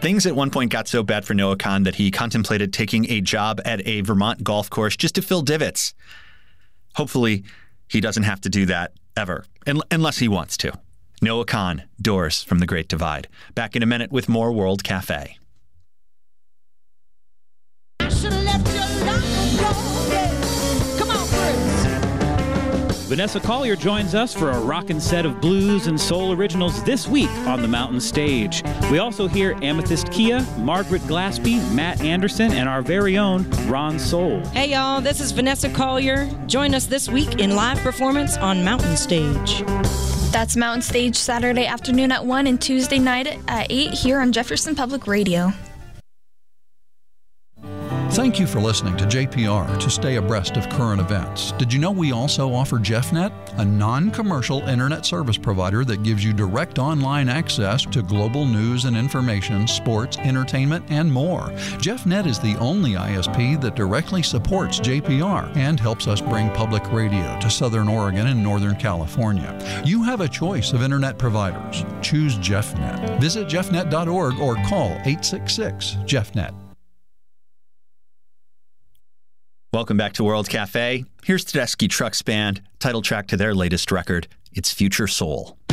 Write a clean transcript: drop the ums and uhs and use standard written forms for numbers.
Things at one point got so bad for Noah Khan that he contemplated taking a job at a Vermont golf course just to fill divots. Hopefully, he doesn't have to do that ever, unless he wants to. Noah Khan, Doors from the Great Divide. Back in a minute with more World Cafe. I should have left your life alone, yeah. Come on, Chris. Vanessa Collier joins us for a rockin' set of blues and soul originals this week on the Mountain Stage. We also hear Amethyst Kia, Margaret Glaspie, Matt Anderson, and our very own Ron Soul. Hey y'all, this is Vanessa Collier. Join us this week in live performance on Mountain Stage. That's Mountain Stage Saturday afternoon at 1 and Tuesday night at 8 here on Jefferson Public Radio. Thank you for listening to JPR to stay abreast of current events. Did you know we also offer JeffNet, a non-commercial internet service provider that gives you direct online access to global news and information, sports, entertainment, and more. JeffNet is the only ISP that directly supports JPR and helps us bring public radio to Southern Oregon and Northern California. You have a choice of internet providers. Choose JeffNet. Visit jeffnet.org or call 866-JeffNet. Welcome back to World Cafe. Here's Tedeschi Trucks Band, title track to their latest record, It's Future Soul.